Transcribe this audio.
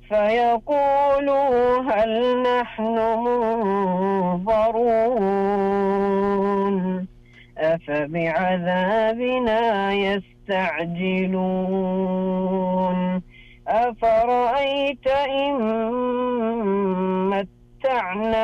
فيقولوا هل نحن منظرون أفبعذابنا يستعجلون أفرأيت إن متعنا